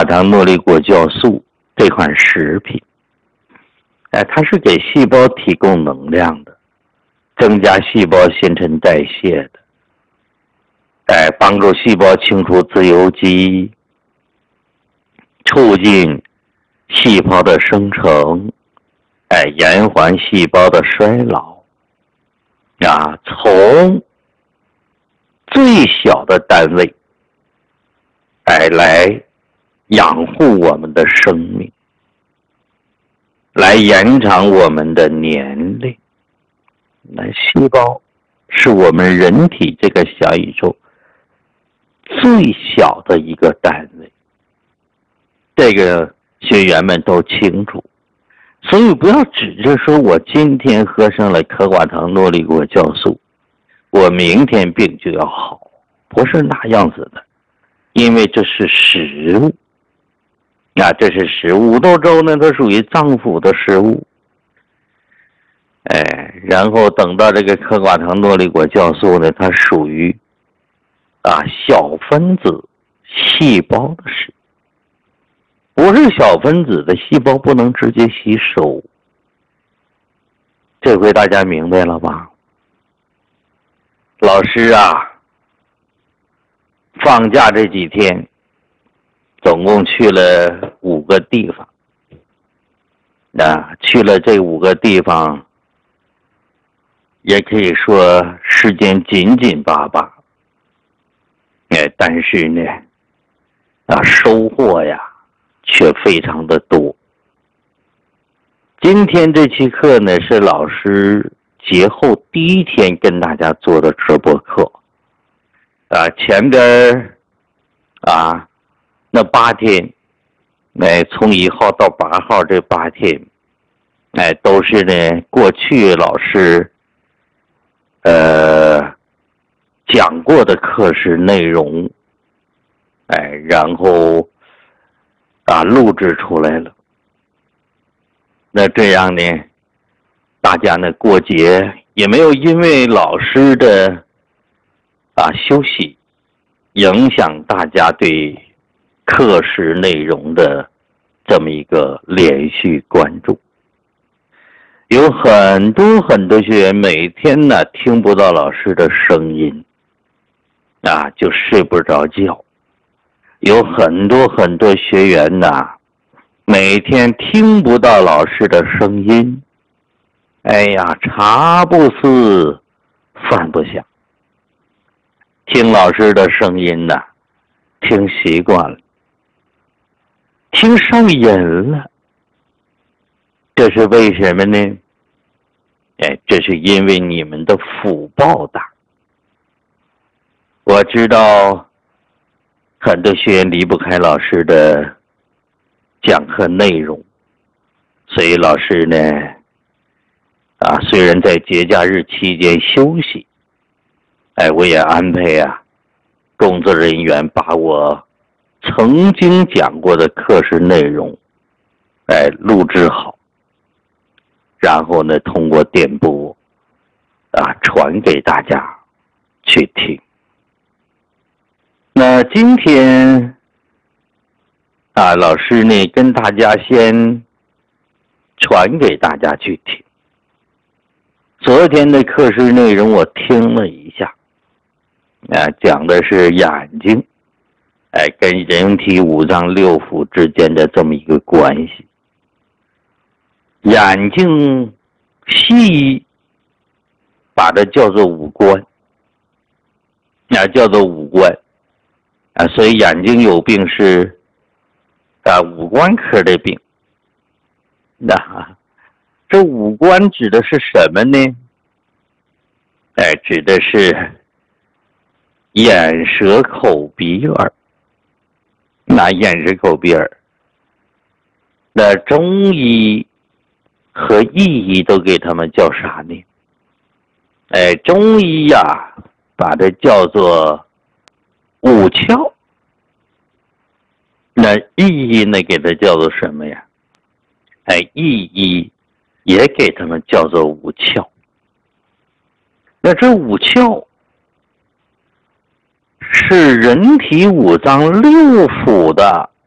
糖诺丽果酵素这款食品，它是给细胞提供能量的，增加细胞新陈代谢的，帮助细胞清除自由基，促进细胞的生成，延缓细胞的衰老，从最小的单位，来养护我们的生命，来延长我们的年龄。那细胞是我们人体这个小宇宙最小的一个单位，这个学员们都清楚。所以不要指着说我今天喝上了可寡糖诺丽果酵素，我明天病就要好，不是那样子的。因为这是食物，这是食物。五豆粥呢，它属于脏腑的食物，然后等到这个可寡糖诺丽果酵素呢，它属于小分子细胞的食物，不是小分子的细胞不能直接吸收。这回大家明白了吧？老师放假这几天总共去了5个地方，去了这5个地方，也可以说时间紧紧巴巴，但是呢，收获却非常的多。今天这期课呢，是老师节后第1天跟大家做的直播课。前边那8天，从1号到8号这8天，都是呢过去老师讲过的课时内容，然后录制出来了。那这样呢，大家呢过节也没有因为老师的休息影响大家对课时内容的这么一个连续关注。有很多学员每天呢听不到老师的声音，就睡不着觉。有很多学员每天听不到老师的声音，茶不思饭不想。听老师的声音听习惯了，听上瘾了。这是为什么呢？这是因为你们的福报大。我知道很多学员离不开老师的讲课内容，所以老师呢，虽然在节假日期间休息，我也安排工作人员把我曾经讲过的课时内容录制好，然后呢通过电波传给大家去听。那今天老师呢跟大家先传给大家去听。昨天的课时内容我听了一下，讲的是眼睛跟人体5脏6腑之间的这么一个关系。眼睛西医把它叫做五官，叫做五官所以眼睛有病是五官科的病。这五官指的是什么呢？指的是眼舌口鼻耳。眼舌口鼻耳，那中医和意义都给他们叫啥呢？中医把它叫做五窍，那意义呢给它叫做什么呀？意义也给他们叫做五窍。那这五窍是人体5脏6腑的